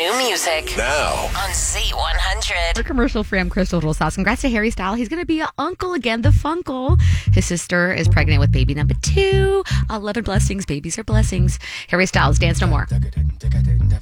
new music Now on Z100. Our commercial from Crystal Little Sauce. Congrats to Harry Styles. He's going to be an uncle again, the Funkle. His sister is pregnant with baby number 2. 11 blessings. Babies are blessings. Harry Styles, Dance No More.